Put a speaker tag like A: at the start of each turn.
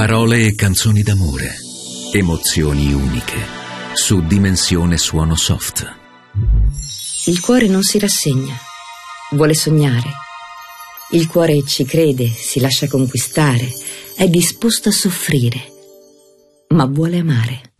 A: Parole e canzoni d'amore, emozioni uniche, su Dimensione Suono Soft.
B: Il cuore non si rassegna, vuole sognare. Il cuore ci crede, si lascia conquistare, è disposto a soffrire, ma vuole amare.